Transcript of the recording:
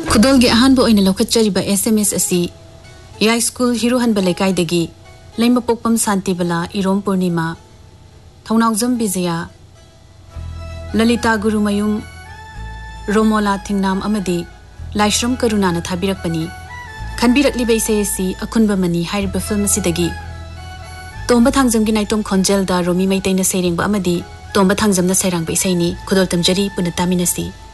खुदोल के अहानबो ओइना लौखटचरिबा SMS असी याई स्कूल हिरो हनबा लेकाइदगी लैमा पोकपम शांतिबला इरोम पूर्णिमा थौनाउजम बिजया ललिता गुरुमयुम रोमोला थिंगनाम अमदी लाइश्रम करुणाना थाबिरकपनी खनबिरकलिबा इसे असी अखुनबा मनी हाइरिबा फिल्म असिदगी तोंबा थांगजमगी नाइतोम खोंजेलदा रोमी मैतैना सैरेंबा अमदी तोंबा थांगजमना सैरांबा इसैनी खुदोल तमजरी पुना तामिनसी।